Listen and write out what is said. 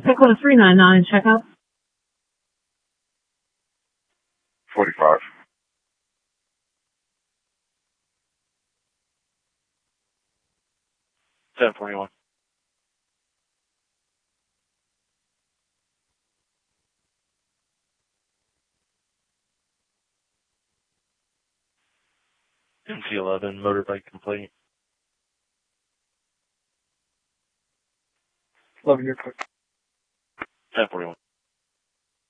Echo 399, check out. 45. $1041. MC11, motorbike complaint. 11, you're quick. 1041.